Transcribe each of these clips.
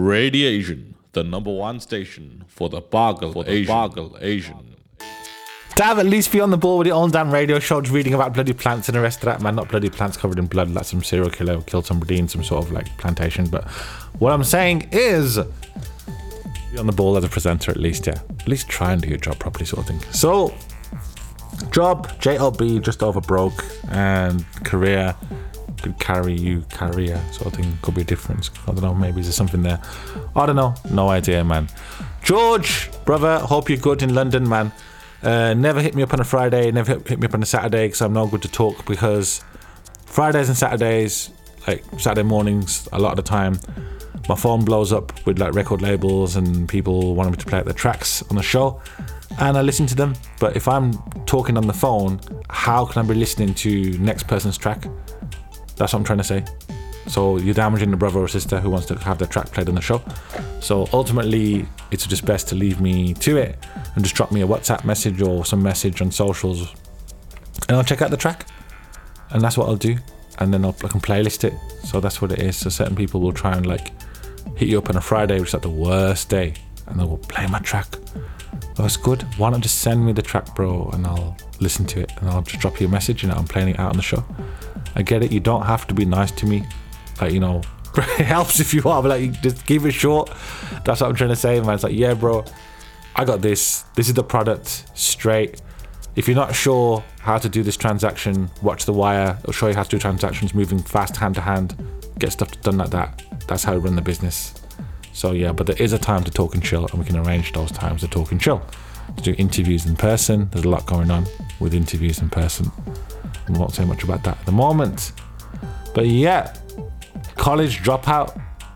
Radiation, the number one station for the Bargle Asian. Damn, at least be on the ball with your own damn radio show, just reading about bloody plants and the rest of that, man. Not bloody plants covered in blood like some serial killer who killed somebody in some sort of like plantation. But what I'm saying is, be on the ball as a presenter at least, yeah. At least try and do your job properly, sort of thing. So, job, JLB, just over broke, and career could career sort of thing. Could be a difference. I don't know, maybe there's something there. I don't know. No idea, man. George, brother, hope you're good in London, man. Never hit me up on a Friday, never hit me up on a Saturday, because I'm no good to talk, because Fridays and Saturdays, like Saturday mornings, a lot of the time, my phone blows up with like record labels and people wanting me to play out the tracks on the show, and I listen to them. But if I'm talking on the phone, how can I be listening to next person's track? That's what I'm trying to say. So you're damaging the brother or sister who wants to have their track played on the show. So ultimately, it's just best to leave me to it and just drop me a WhatsApp message or some message on socials, and I'll check out the track, and that's what I'll do. And then I can playlist it. So that's what it is. So certain people will try and like hit you up on a Friday, which is like the worst day, and they will play my track. Oh, it's good. Why not just send me the track, bro, and I'll listen to it, and I'll just drop you a message, and I'm playing it out on the show. I get it. You don't have to be nice to me. Like, you know, it helps if you are, but like, just keep it short. That's what I'm trying to say, man. It's like, yeah, bro, I got this. This is the product, straight. If you're not sure how to do this transaction, watch The Wire. It'll show you how to do transactions moving fast, hand to hand. Get stuff done like that. That's how we run the business. So yeah, but there is a time to talk and chill, and we can arrange those times to talk and chill. To do interviews in person. There's a lot going on with interviews in person. I won't say much about that at the moment. But yeah, college dropout.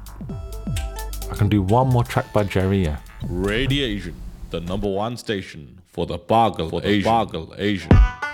I can do one more track by Jerry, yeah. Radiation, the number one station for the Bargle Asian.